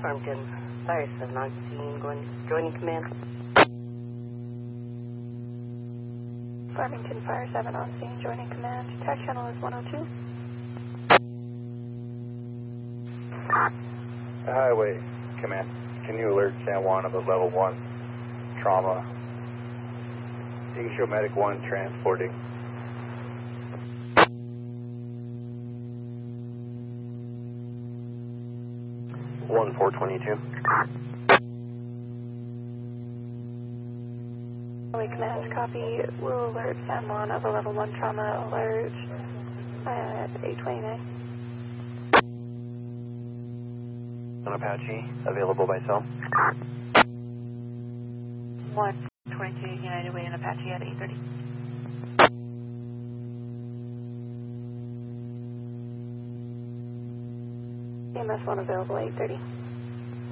Farmington Fire 7 on scene, joining command. Farmington Fire 7 on scene, joining command. Tax channel is 102. Highway command, can you alert San Juan of a level 1 trauma? You can show medic 1 transporting. One 422. Highway command, copy. Will alert San Juan of a level 1 trauma alert at 829. An Apache, available by cell. 122 United Way and Apache at 830. EMS 1 available 830.